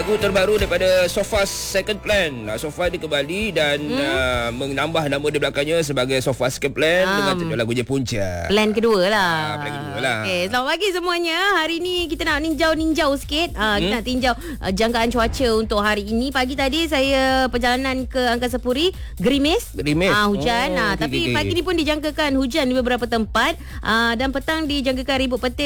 lagu terbaru daripada Sofa Second Plan. Sofa dia kembali dan menambah nama dia belakangnya sebagai Sofa Second Plan dengan tajuk lagunya Punca. Plan kedua lah. Plan kedua lah. Okay, selamat pagi semuanya. Hari ni kita nak ninjau sikit. Kita nak tinjau jangkaan cuaca untuk hari ini. Pagi tadi saya perjalanan ke Angkasa Puri, gerimis. Hujan. Tapi pagi ni pun dijangkakan hujan di beberapa tempat. Dan petang dijangkakan ribut petir